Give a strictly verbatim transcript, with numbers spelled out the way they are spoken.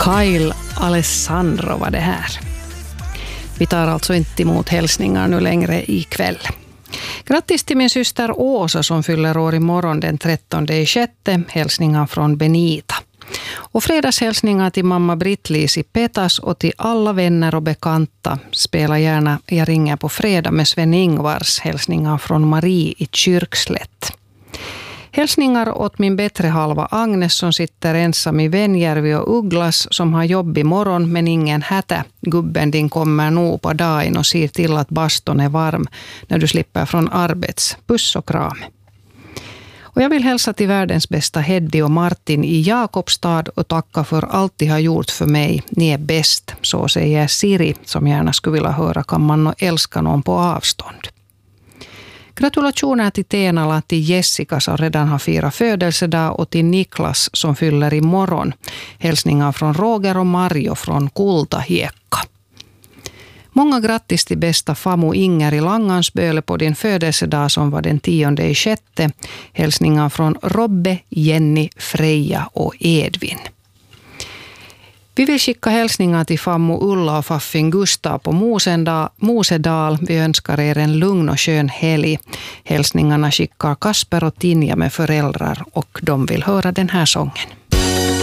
Kyle Alessandro var det här. Vi tar alltså inte emot hälsningar nu längre ikväll. Grattis till min syster Åsa som fyller år imorgon den trettonde i sjätte. Hälsningar från Benita. Och fredagshälsningar till mamma Britt-Lis i Petas och till alla vänner och bekanta. Spela gärna Jag ringer på fredag med Sven Ingvars. Hälsningar från Marie i Kyrkslätt. Hälsningar åt min bättre halva Agnes som sitter ensam i Venjärvi och Ugglas som har jobb imorgon men ingen hätä. Gubben din kommer nog på dagen och ser till att baston är varm när du slipper från arbets. Puss och kram. Och jag vill hälsa till världens bästa Heddi och Martin i Jakobstad och tacka för allt de har gjort för mig. Ni är bäst, så säger Siri som gärna skulle vilja höra kan man och älska någon på avstånd. Gratulationer till Tenala, till Jessica som redan har firat födelsedag och till Niklas som fyller imorgon. Hälsningar från Roger och Mario från Kultahiekka. Många grattis till bästa Famu Inger i Langansböle på din födelsedag som var den tionde i sjätte. Hälsningar från Robbe, Jenny, Freja och Edvin. Vi vill skicka hälsningar till Fammo Ulla och Faffin Gustav på Mosedal. Vi önskar er en lugn och skön helg. Hälsningarna skickar Kasper och Tinja med föräldrar och de vill höra den här sången.